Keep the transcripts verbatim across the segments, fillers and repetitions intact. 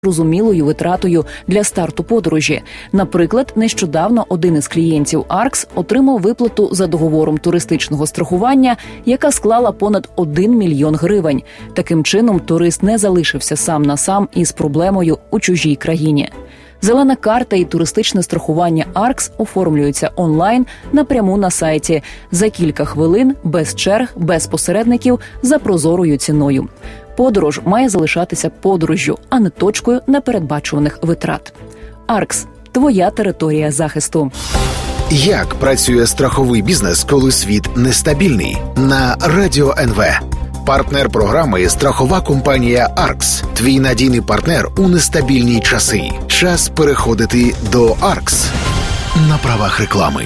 розумілою витратою для старту подорожі. Наприклад, нещодавно один із клієнтів Аркс отримав виплату за договором туристичного страхування, яка склала понад один мільйон гривень. Таким чином, турист не залишився сам на сам із проблемою у чужій країні. Зелена карта і туристичне страхування Аркс оформлюються онлайн напряму на сайті за кілька хвилин, без черг, без посередників, за прозорою ціною. Подорож має залишатися подорожжю, а не точкою непередбачуваних витрат. Аркс – твоя територія захисту. Як працює страховий бізнес, коли світ нестабільний? На Радіо ен ве. Партнер програми – страхова компанія Аркс. Твій надійний партнер у нестабільні часи. Час переходити до Аркс. На правах реклами.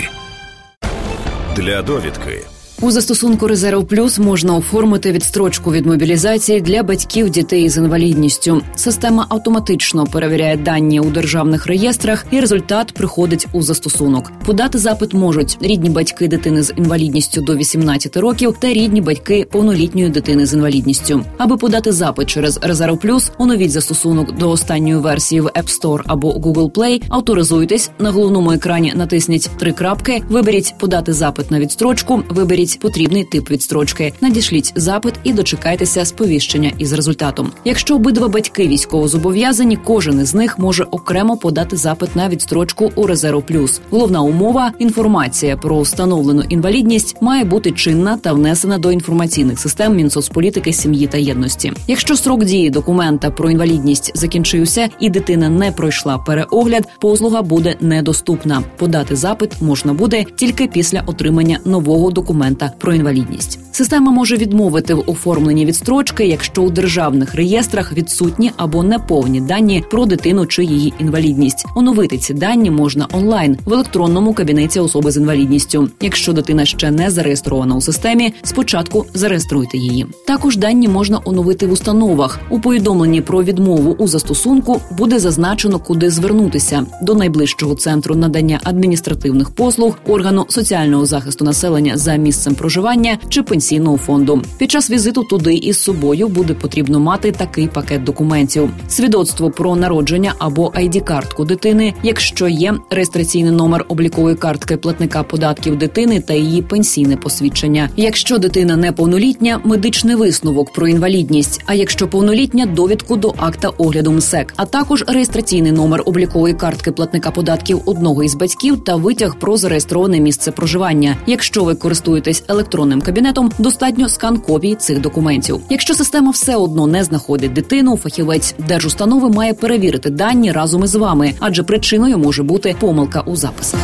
Для довідки. У застосунку «Резерв Плюс» можна оформити відстрочку від мобілізації для батьків дітей з інвалідністю. Система автоматично перевіряє дані у державних реєстрах, і результат приходить у застосунок. Подати запит можуть рідні батьки дитини з інвалідністю до вісімнадцяти років та рідні батьки повнолітньої дитини з інвалідністю. Аби подати запит через «Резерв Плюс», оновіть застосунок до останньої версії в App Store або Google Play, авторизуйтесь, на головному екрані натисніть три крапки, виберіть «Подати запит на відстрочку», виберіть потрібний тип відстрочки, надішліть запит і дочекайтеся сповіщення із результатом. Якщо обидва батьки військовозобов'язані, кожен із них може окремо подати запит на відстрочку у «Резерв Плюс». Головна умова – інформація про встановлену інвалідність має бути чинна та внесена до інформаційних систем Мінсоцполітики, сім'ї та єдності. Якщо строк дії документа про інвалідність закінчився і дитина не пройшла переогляд, послуга буде недоступна. Подати запит можна буде тільки після отримання нового документа про інвалідність. Система може відмовити в оформленні відстрочки, якщо у державних реєстрах відсутні або неповні дані про дитину чи її інвалідність. Оновити ці дані можна онлайн в електронному кабінеті особи з інвалідністю. Якщо дитина ще не зареєстрована у системі, спочатку зареєструйте її. Також дані можна оновити в установах. У повідомленні про відмову у застосунку буде зазначено, куди звернутися – до найближчого центру надання адміністративних послуг, органу соціального захисту населення за місцем проживання чи пенсійного фонду. Під час візиту туди із собою буде потрібно мати такий пакет документів: свідоцтво про народження або ай ді-картку дитини, якщо є, реєстраційний номер облікової картки платника податків дитини та її пенсійне посвідчення. Якщо дитина неповнолітня, медичний висновок про інвалідність, а якщо повнолітня, довідку до акта огляду МСЕК, а також реєстраційний номер облікової картки платника податків одного із батьків та витяг про зареєстроване місце проживання. Якщо ви користуєтесь електронним кабінетом, достатньо скан копій цих документів. Якщо система все одно не знаходить дитину, фахівець держустанови має перевірити дані разом із вами, адже причиною може бути помилка у записах.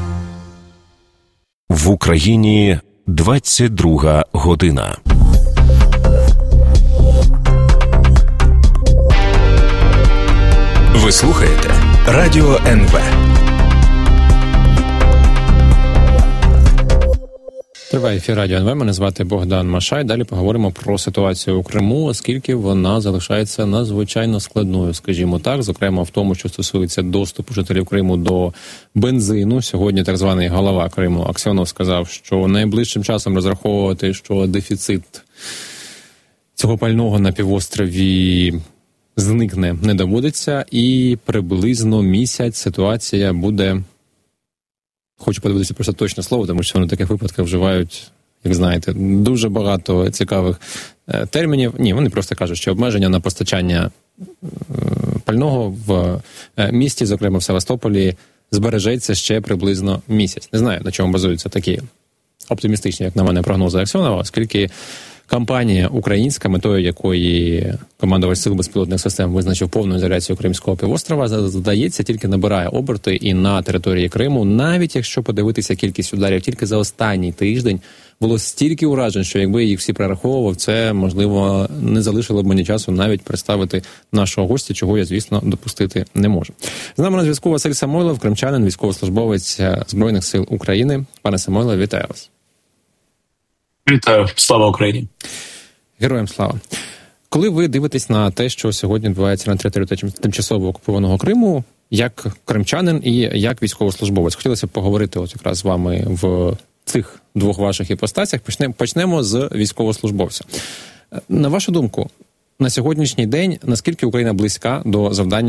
В Україні двадцять друга година. Ви слухаєте Радіо ен ве. Триває ефір Радіо ен ве, мене звати Богдан Машай. Далі поговоримо про ситуацію у Криму, оскільки вона залишається надзвичайно складною, скажімо так, зокрема в тому, що стосується доступу жителів Криму до бензину. Сьогодні так званий голова Криму Аксьонов сказав, що найближчим часом розраховувати, що дефіцит цього пального на півострові зникне, не доводиться, і приблизно місяць ситуація буде... Хочу подивитися просто точне слово, тому що вони в таких випадках вживають, як знаєте, дуже багато цікавих е, термінів. Ні, вони просто кажуть, що обмеження на постачання е, пального в е, місті, зокрема в Севастополі, збережеться ще приблизно місяць. Не знаю, на чому базуються такі оптимістичні, як на мене, прогнози Аксьонова, оскільки кампанія українська, метою якої командувач сил безпілотних систем визначив повну ізоляцію Кримського півострова, здається, тільки набирає оберти і на території Криму. Навіть якщо подивитися кількість ударів, тільки за останній тиждень було стільки уражень, що якби їх всі прораховував, це, можливо, не залишило б мені часу навіть представити нашого гостя, чого я, звісно, допустити не можу. З нами на зв'язку Василь Самойлов, кримчанин, військовослужбовець Збройних сил України. Пане Самойлов, вітаю вас. Вітаю. Слава Україні. Героям слава. Коли ви дивитесь на те, що сьогодні відбувається на території тимчасово окупованого Криму, як кримчанин і як військовослужбовець, хотілося б поговорити от якраз з вами в цих двох ваших іпостасях. Почнемо, почнемо з військовослужбовця. На вашу думку, на сьогоднішній день наскільки Україна близька до завдання